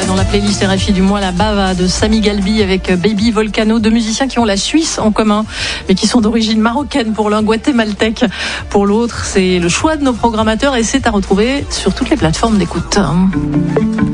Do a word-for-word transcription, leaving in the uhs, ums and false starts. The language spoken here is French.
dans la playlist R F I du mois, la bava de Sami Galbi avec Baby Volcano, deux musiciens qui ont la Suisse en commun, mais qui sont d'origine marocaine pour l'un, guatémaltèque pour l'autre. C'est le choix de nos programmateurs et c'est à retrouver sur toutes les plateformes d'écoute.